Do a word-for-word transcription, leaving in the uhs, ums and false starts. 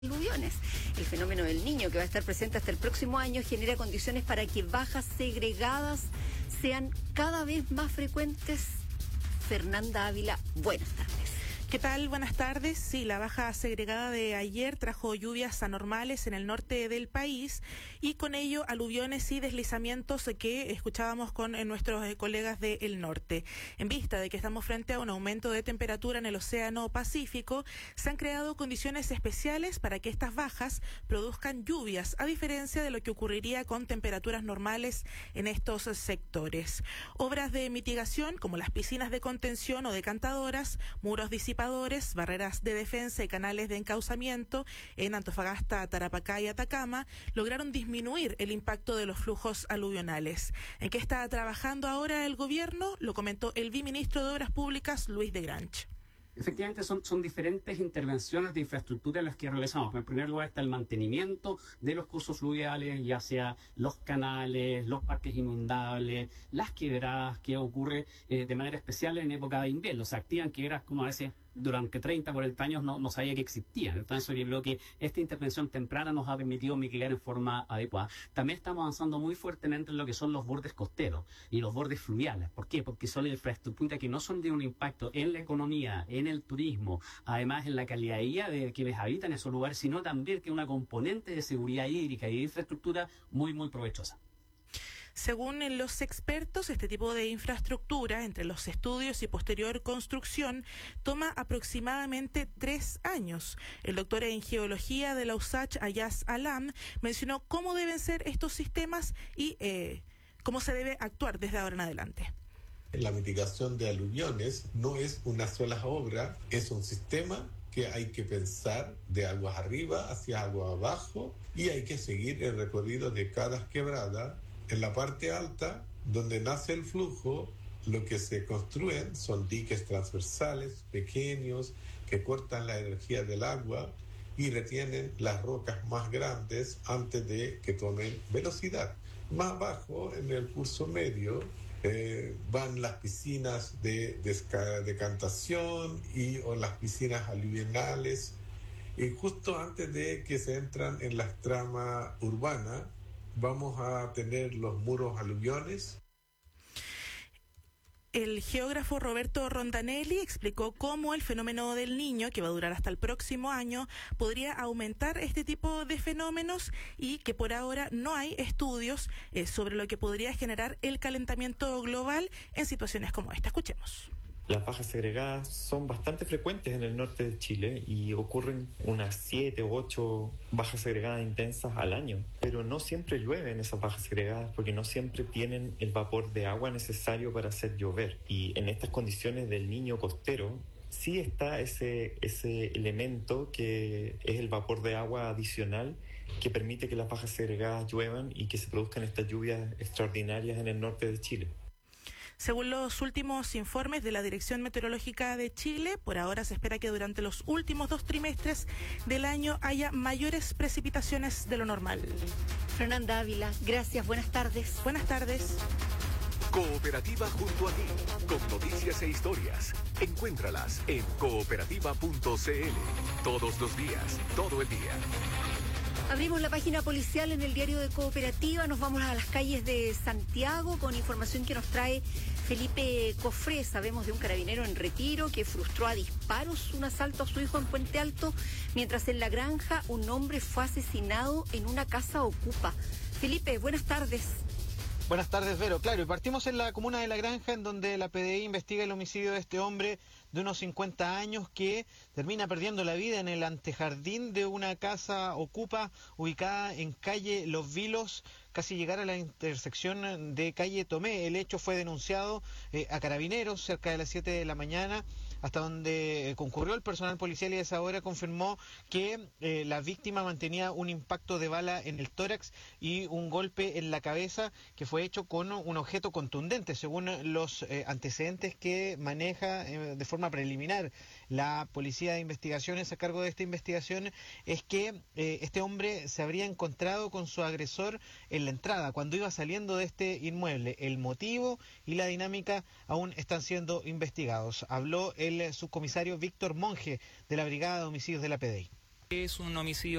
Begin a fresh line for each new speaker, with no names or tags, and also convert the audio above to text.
aluviones. El fenómeno del Niño, que va a estar presente hasta el próximo año, genera condiciones para que bajas segregadas sean cada vez más frecuentes. Fernanda Ávila, buenas tardes.
¿Qué tal? Buenas tardes. Sí, la baja segregada de ayer trajo lluvias anormales en el norte del país y con ello aluviones y deslizamientos que escuchábamos con eh, nuestros eh, colegas del norte. En vista de que estamos frente a un aumento de temperatura en el Océano Pacífico, se han creado condiciones especiales para que estas bajas produzcan lluvias, a diferencia de lo que ocurriría con temperaturas normales en estos sectores. Obras de mitigación, como las piscinas de contención o decantadoras, muros disipadores, barreras de defensa y canales de encauzamiento en Antofagasta, Tarapacá y Atacama lograron disminuir el impacto de los flujos aluvionales. ¿En qué está trabajando ahora el gobierno? Lo comentó el viceministro de Obras Públicas, Luis de Granch.
Efectivamente son, son diferentes intervenciones de infraestructura las que realizamos. En primer lugar está el mantenimiento de los cursos fluviales, ya sea los canales, los parques inundables, las quebradas, que ocurre eh, de manera especial en época de invierno. Se activan quebradas como a veces durante treinta, cuarenta años no, no sabía que existían. Entonces yo creo que esta intervención temprana nos ha permitido mitigar en forma adecuada. También estamos avanzando muy fuertemente en lo que son los bordes costeros y los bordes fluviales. ¿Por qué? Porque son infraestructuras que no son de un impacto en la economía, en el turismo, además en la calidad de vida de quienes habitan esos lugares, sino también que una componente de seguridad hídrica y de infraestructura muy, muy provechosa.
Según los expertos, este tipo de infraestructura, entre los estudios y posterior construcción, toma aproximadamente tres años. El doctor en geología de la U S A C H, Ayaz Alam, mencionó cómo deben ser estos sistemas y eh, cómo se debe actuar desde ahora en adelante.
La mitigación de aluviones no es una sola obra, es un sistema que hay que pensar de aguas arriba hacia aguas abajo y hay que seguir el recorrido de cada quebrada. En la parte alta, donde nace el flujo, lo que se construyen son diques transversales, pequeños, que cortan la energía del agua y retienen las rocas más grandes antes de que tomen velocidad. Más abajo, en el curso medio, eh, van las piscinas de desca- decantación y o las piscinas aluvionales. Y justo antes de que se entran en las tramas urbanas, vamos a tener los muros aluviones.
El geógrafo Roberto Rondanelli explicó cómo el fenómeno del Niño, que va a durar hasta el próximo año, podría aumentar este tipo de fenómenos y que por ahora no hay estudios eh, sobre lo que podría generar el calentamiento global en situaciones como esta. Escuchemos.
Las bajas segregadas son bastante frecuentes en el norte de Chile y ocurren unas siete u ocho bajas segregadas intensas al año. Pero no siempre llueven esas bajas segregadas porque no siempre tienen el vapor de agua necesario para hacer llover. Y en estas condiciones del Niño costero, sí está ese, ese elemento que es el vapor de agua adicional que permite que las bajas segregadas lluevan y que se produzcan estas lluvias extraordinarias en el norte de Chile.
Según los últimos informes de la Dirección Meteorológica de Chile, por ahora se espera que durante los últimos dos trimestres del año haya mayores precipitaciones de lo normal.
Fernanda Ávila, gracias, buenas tardes.
Buenas tardes.
Cooperativa junto a ti, con noticias e historias. Encuéntralas en cooperativa punto c l. Todos los días, todo el día.
Abrimos la página policial en el diario de Cooperativa, nos vamos a las calles de Santiago con información que nos trae Felipe Cofré. Sabemos de un carabinero en retiro que frustró a disparos un asalto a su hijo en Puente Alto, mientras en La Granja un hombre fue asesinado en una casa ocupa. Felipe, buenas tardes.
Buenas tardes, Vero. Claro, y partimos en la comuna de La Granja, en donde la P D I investiga el homicidio de este hombre de unos cincuenta años que termina perdiendo la vida en el antejardín de una casa ocupa ubicada en calle Los Vilos, casi llegar a la intersección de calle Tomé. El hecho fue denunciado eh, a Carabineros cerca de las siete de la mañana, hasta donde eh, concurrió el personal policial y a esa hora confirmó que eh, la víctima mantenía un impacto de bala en el tórax y un golpe en la cabeza que fue hecho con un objeto contundente, según los eh, antecedentes que maneja eh, de forma preliminar la Policía de Investigaciones a cargo de esta investigación. Es que eh, este hombre se habría encontrado con su agresor en la entrada cuando iba saliendo de este inmueble. El motivo y la dinámica aún están siendo investigados. Habló el subcomisario Víctor Monge de la Brigada de Homicidios de la P D I.
Es un homicidio